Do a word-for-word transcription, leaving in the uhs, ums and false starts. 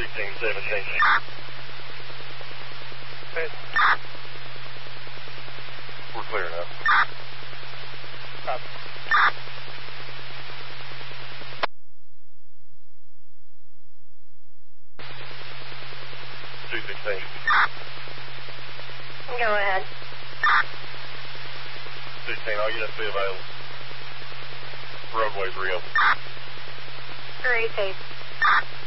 sixteen seventeen. Hey. We're clear now. Copy. two sixteen. Go ahead. sixteen, all units be available. Roadways reopened. Great, Dave.